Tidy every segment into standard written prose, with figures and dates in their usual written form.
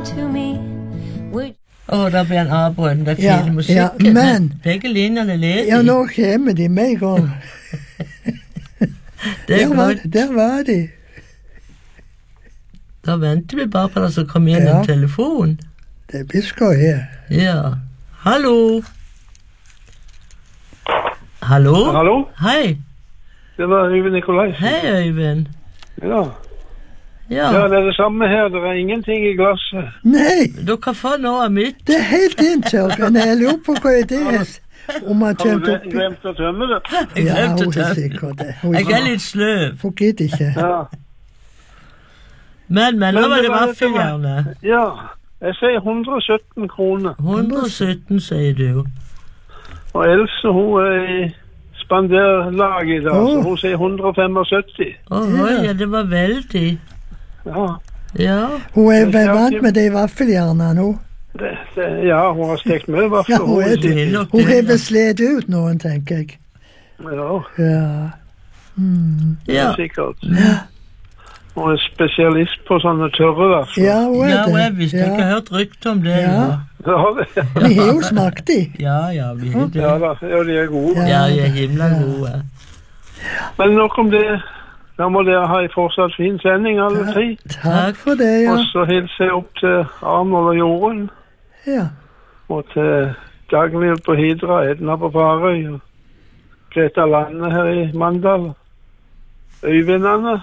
to me. Der blir en avbrød, det er Ja, fin musikken. ja, men- Begge linjerne er ledige. Ja, nå kommer de med en gang. Det er godt. Der var de. Da venter vi bare på det som kommer inn Ja. en telefon. Det blir skøy her. Ja. Hallo? Hallo? Hallo? Hei. Det var Øyvind Nikolajsen. Hei, Øyvind. Ja. Ja. Ja, det er det samme her. Det er ingenting i glasset. Nei, Du kan få noe av mitt. det er helt inntil. Men jeg lurer på hva det er. Om han Har du tømt oppi. glemt å tømme det? Jeg Ja, glemte hun er det. sikkert det. Hun Jeg er litt sløv. Hun gidder ikke. Ja. Men nå var det det var- vaffeljerne. Ja. Jeg sier 117 kroner. 117, sier du. Og Else, hun er i spanderlaget i dag, så hun sier 175. Ja, det var veldig. Ja. Ja. Hun er vel vant med de vaffeljernene, hun. Ja, hun har stekt med vafler. Ja, hun er det er det. nok Hun det, har ja. vel slet ut noen, tenker jeg. Ja, Ja. det Ja. er sikkert. Hun er spesialist på sånne tørre vafler. Ja, hun er Ja, det. jeg visste ikke hørt rykte om det. Ja. Ja, Vi har jo smakt de. ja, vi har det. Ja da, ja, de er gode. Ja, de er himla gode. Men nok om det. Da må dere ha en fortsatt fin sending, alle tre. Takk for det, ja. Og så hilser jeg opp til Arnold og Jorunn, Ja. og til Dagny på Hidra, Edna på Farøy, og Greta Lande her i Mandal, Øyvindene.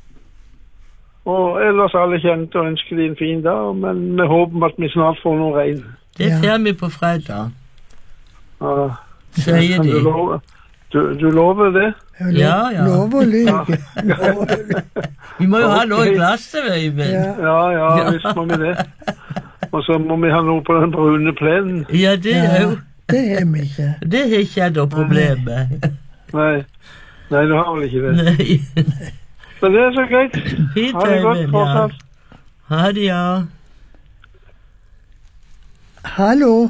Og ellers alle kjente og ønsker de en fin dag, men vi håper at vi snart får noe regn. Det Ja. får vi på fredag, Ja, sier kan du de. love? Du lover det? Ja, ja. Lov å lyge. Vi må jo ha noe i glasset, Øyvind. Ja. Ja, visst må vi det. Og så må vi ha noe på den brune plenen. Ja, det er jo Det har vi ikke. Det har ikke jeg noe problem med. Nei, du har vel ikke det. Nei. Men det er så greit. Fint, Ha det godt, Øyvind. Ja. fortsatt. Ha det, ja. Hallo?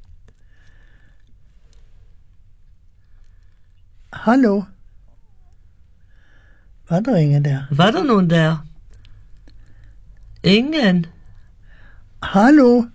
Hallo? Var det ingen der? Var det noen der? Ingen? Hallo?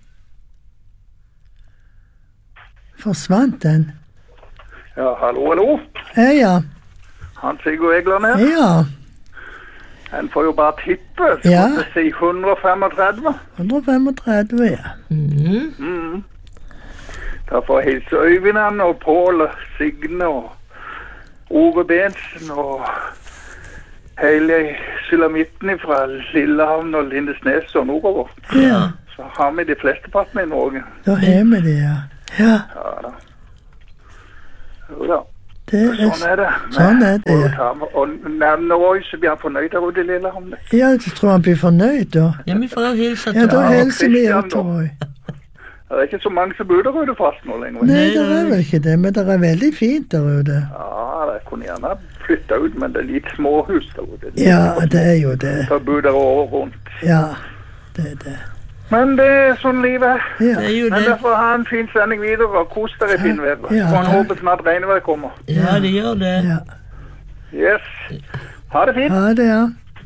Forsvant den? Ja, hallo. Ja. Han Sigurd Egland her. Ja. Han får jo bare tippe. Ja. Skal vi si 135? 135, ja. Mhm. Da får jeg hilse Øyvind og Pål og Signe og Ove Bensen og hele sulamitten fra Lillehavn og Lindesnes og nordover. Ja. Så har vi de fleste partene i Norge. Da har vi det, ja. Ja, Ja da. Jo da. det er Sånn er det. Sånn er det, ja. Og nevner Roy, så blir han fornøyd der ute i Lillehamn. Ja, jeg tror han blir fornøyd da. Ja, vi får jo hilse Ja, til da ham. hilser vi Christian, jo til Roy. Det er ikke så mange som bor der ute fast nå lenger. Nei, det er vel ikke det, men det er veldig fint der ute. Ja, det kunne gjerne flytte ut, men det er litt småhus der ute. Ja, det er jo det. Da bor der året rundt. Ja, det er det. Men det er sånn livet er. Ja, Det er jo Men det. derfor ha en fin sending videre, og kos dere i finværet. Ja, Og han takk. håper snart regnvær kommer. Ja, det gjør det. ja. Yes. Ha det fint. Ha det, ja.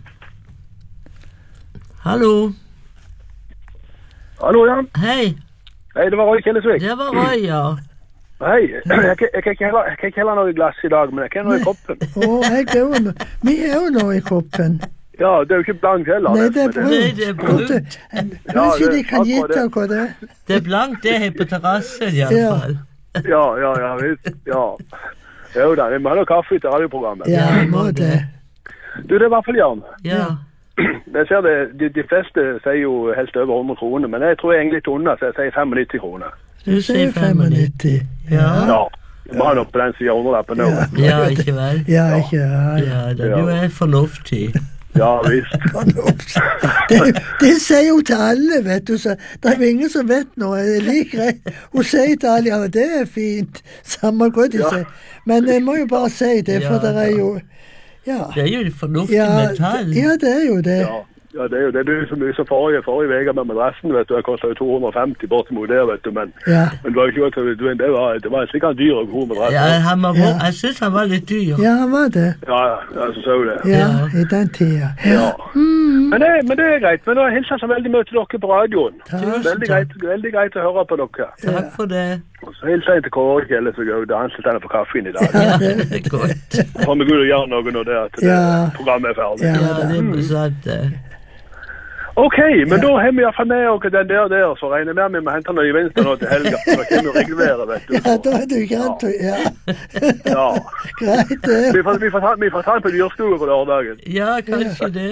Hallo. Hallo, Jan. Hei. Hei, det var Roy Kjellesvik. Det var Roy, ja. Hei, jeg kan ikke heller noe i glass i dag, men jeg kan noe i koppen. Jeg er jo, vi er jo nå i koppen. Ja, det er jo ikke blank heller. Nei, det er men Nei, det er brunt. brunt. Kanskje de kan gi akkurat det. dere det? Det er blankt, det er på terrassen i alle Ja. fall. Ja, visst. Ja. Jo da, vi må ha noe kaffe til radioprogrammet. Ja, vi må det. Du, det er i hvert fall Jan. Ja. Jeg ser det, de fleste sier jo helst over 100 kroner, men jeg tror jeg egentlig til under, så jeg sier 95 kroner. Du sier 95. Ja. Ja, vi må ha noe på den siden av 100-lappen nå. Ja. Ja, ikke vel? Ja, ikke ja. Ja, da, du er fornuftig. Ja, visst. Det sier jo til alle, vet du. Så det er jo ingen som vet noe. Det er like greit. Hun sier til alle, ja, det er fint. Samme hva de sier. Men jeg må jo bare si det, for Ja, det er jo, ja. Det er jo fornuftig Ja, metall. ja, det er jo det. Ja. Ja, det er jo det blir så mye som forrige vega med madrassen, vet du. Det kostet jo 250 bortimot der, vet du. Men det var ikke det var en sikkert dyr og god madrass. Ja, jeg synes han var litt dyr. Ja, han var det. Ja, så det. Ja, i den tida. Ja. Men det er greit. Men nå hilser jeg så veldig mye til dere på radioen. Veldig greit å høre på dere. Takk for det. Og så hilser jeg til Kåre Kjelle, så går det ansatt henne på kaffen i dag. Ja, det er godt. For meg Gud å gjøre noe når det programmet er ferdig. Ja, det er sant det. Ok, men da har vi i hvert fall med oss den der, så regner jeg med vi må hente noe i venstre nå til helga, for da kommer jo regelværet, vet du. Ja, da er du greit, ja. Greit, det. Vi får ta den på dyrstue på lørdagen. Ja, kanskje det.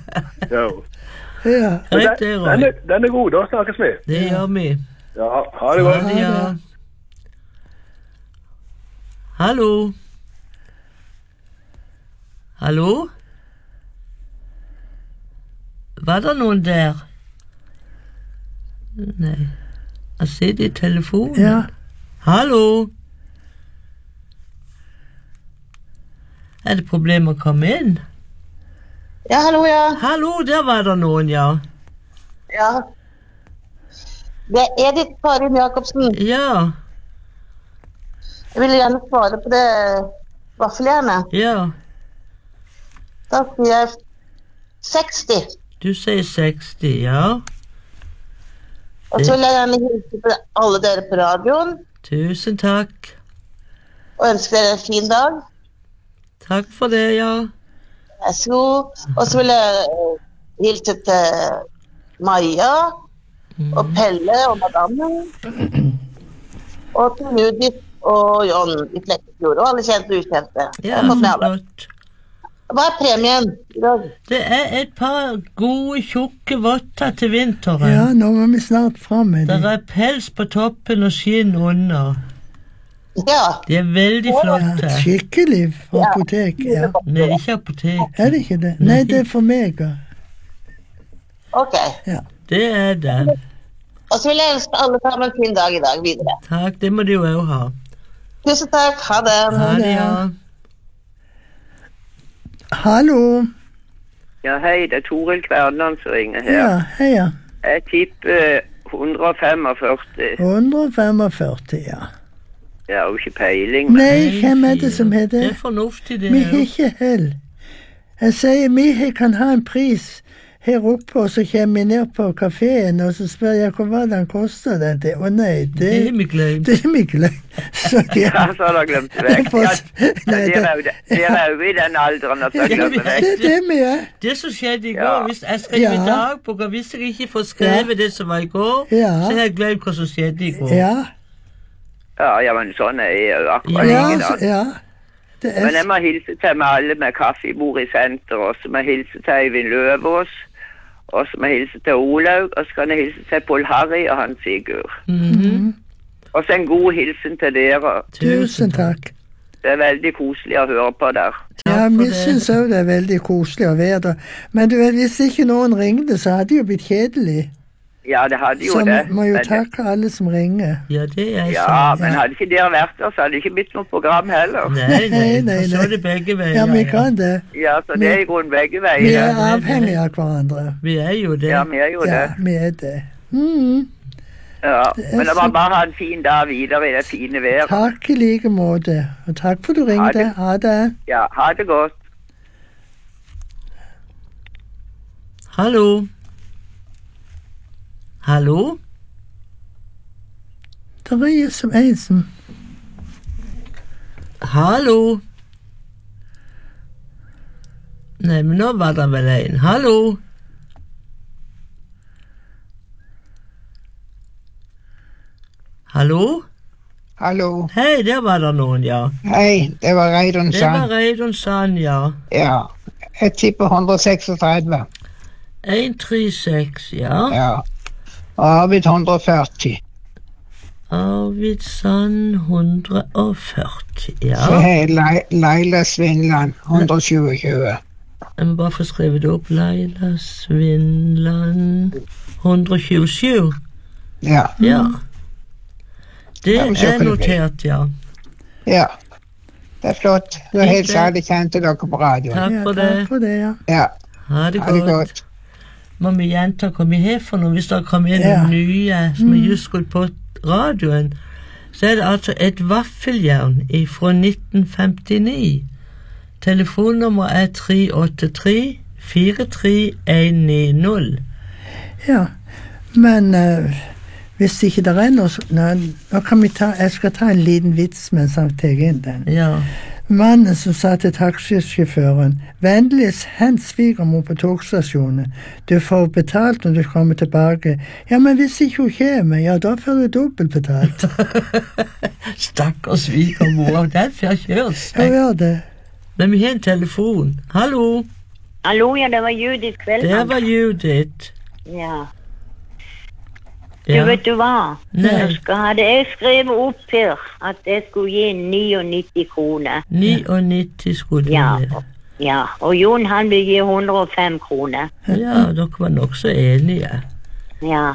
Ja. Den er god, da snakkes vi. Det gjør vi. Ja, ha det godt. Ja. Hallo? Hallo? Var det noen der? Nei. Jeg sitter i telefonen. Ja. Hallo? Er det problem å komme inn? Ja, hallo, ja. Hallo, der var det noen, ja. Ja. Det er Edith Karin Jacobsen. Ja. Jeg vil gjerne svare på det vaffeljernet. Ja. Da sier jeg 60. Du sier 60, ja. Og så vil jeg gjerne hilse på alle dere på radioen. Tusen takk. Og ønske dere en fin dag. Takk for det, ja. Vær så god. Og så vil jeg hilse til Maja og Pelle og madammen. Og til Judith og John i Flekkefjord, og alle kjente og ukjente. Ja, flott. Hva er premien i dag? Det er et par gode, tjukke votter til vinteren. Ja, nå må vi snart frem med det. Det er pels på toppen og skinn under. Ja. De er veldig flotte. Ja, skikkelig fra apotek, ja. Nei, ikke apotek. Er det ikke det? Nei, det er for meg. Ok. Ja. Det er det. Og så vil jeg ønske alle sammen en fin dag i dag videre. Takk, det må du jo også ha. Tusen takk, ha det. Ha det, ja. Hallo. Ja, hei, det er Toril Kvernan som ringer her. Ja, heia. Jeg tipper 145. 145, ja. Jeg har jo ikke peiling, men... Nei, hvem er det som heter? Det er fornuftig, det. Vi har ikke hell. Jeg sier, vi kan ha en pris her oppe, og så kommer vi ned på kaféen, og så spør jeg hva den koster den til. Å nei, det er vi glemt. Så ja, så har jeg glemt det vekk. Dere er jo i den alderen at jeg glemmer vekk. Det er det vi er. Det som skjedde i går, hvis jeg skrev i dagbok, og hvis jeg ikke får skrevet det som var i går, så har jeg glemt hva som skjedde i går. Ja, men sånn er jeg jo akkurat ikke da. Ja. Men jeg må hilse til med alle med kaffebord i senter, og så må jeg hilse til Eivind Løvås, og så må jeg hilse til Olaug, og så kan jeg hilse til Paul Harry og Hans Sigurd. Og så en god hilsen til dere. Tusen takk. Det er veldig koselig å høre på der. Ja, vi synes også det er veldig koselig å være der. Men du vet, hvis ikke noen ringte, så hadde det jo blitt kjedelig. Ja, det hadde jo så det. Så må jo takke alle som ringer. Ja, det er sant. Ja, men hadde ikke dere vært der, så hadde det ikke blitt noe program heller. Nei. Så er det begge veier. Ja, vi kan det. Ja, så det er i grunnen begge veier. Vi er avhengige av hverandre. Vi er jo det. Ja, vi er jo det. Ja, vi er det. Ja, men det var bare ha en fin dag videre i det fine været. Takk i like måte. Og takk for du ringte. Ha det. Ja, ha det godt. Hallo. Hallo? Det er som en som... Hallo? Nei, men nå var det vel en. Hallo? Hallo? Hallo. Hei, der var det noen, ja. Hei, det var Reidun Sand. Det var Reidun Sand, ja. Ja, jeg tipper 136. 136, ja. Ja. Arvid 140. Arvid Sand 140, ja. Så har Leila Svindland 127. Jeg må bare få skrevet det opp. Leila Svindland 127. Ja. Ja. Det er notert, ja. Ja. Det er flott. Så hilser alle kjente dere på radioen. Takk for det. Takk for det, ja. Ja. Ha det godt. må vi gjenta hva vi har for noe, hvis det kommer inn noen nye som er just gått på radioen, så det altså et vaffeljern fra 1959. Telefonnummer 383-43190. Ja, men hvis ikke det noe, nå kan jeg skal ta en liten vits mens han tar inn den. Ja. Mannen som sa til taxisjåføren, vennligst hent svigermor på togstasjonen. Du får betalt når du kommer tilbake. Ja, men hvis ikke hun kommer, ja, da får du dobbelt betalt. Stakkars svigermor, den får kjørt seg. Ja, gjør det. Men vi har en telefon. Hallo? Hallo, ja, det var Judith Kveldmann. Det var Judith. Ja. Du vet du hva? Hadde jeg skrevet opp her at jeg skulle gi 99 kroner. 99 skulle du ja, og Jon han vil gi 105 kroner. Ja, dere var nok så enige. Ja.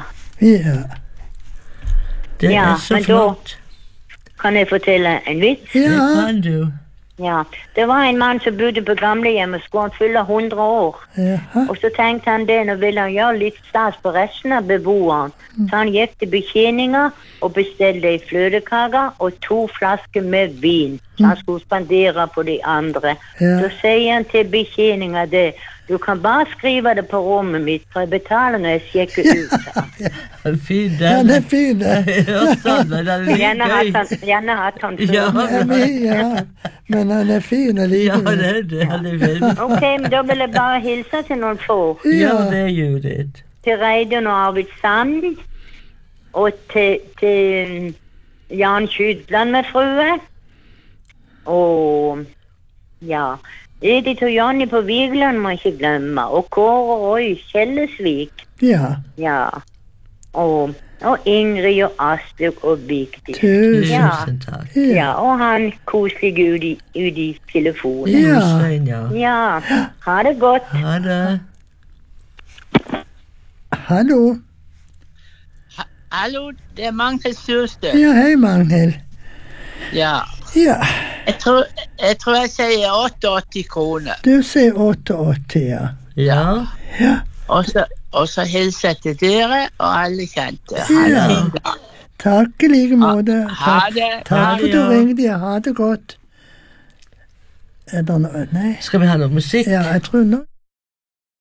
Det så flott. Kan jeg fortelle en vits? Det kan du. Ja, det var en mann som bodde på gamlehjem og skulle han fylle 100 år. Og så tenkte han det, nå ville han gjøre litt stas på resten av beboeren. Så han gikk til betjeninga og bestilte en fløtekake og 2 flasker med vin. Så han skulle spandere på de andre. Så sier han til betjeninga det, du kan bare skrive det på rommet mitt, for jeg betaler når jeg sjekker ut. Fin den. Ja, det er fin det. Gjerne hatt han før. Ja, men han er fin allikevel. Ja, det er veldig. Ok, men da vil jeg bare hilse til noen få. Ja, det er Judith. Til Reidun og Arvid Sand, og til Jan Skydland med frue, og ja, Edith og Jonny på Vigeland må ikke glemme, og Kåre Roy Kjellesvik. Ja. Ja, og Ingrid og Asluk og Vigdis. Tusen takk. Ja, og han koselige ut i telefonen. Ja, ha det godt. Ha det. Hallo. Hallo, det er Magnhild Surstø. Ja, hei Magnhild. Ja. Ja. Jeg tror jeg sier 88 kroner. Du sier 88, ja. Ja. Ja. Og så hilser jeg til dere og alle kjente. Ja. Takk i like måte. Ha det. Takk for du ringte. Ha det godt. Er det noe? Nei. Skal vi ha noe musikk? Ja, jeg tror nå.